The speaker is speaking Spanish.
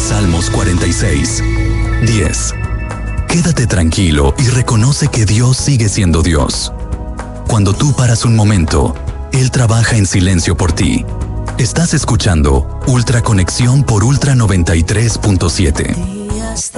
Salmos 46, 10. Quédate tranquilo y reconoce que Dios sigue siendo Dios. Cuando tú paras un momento, Él trabaja en silencio por ti. Estás escuchando Ultra Conexión por Ultra 93.7.